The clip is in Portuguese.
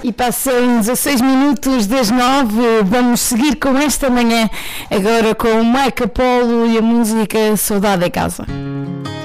E passam 16 minutos das 9, vamos seguir com esta manhã, agora com o Mike Apollo e a música Saudade em Casa.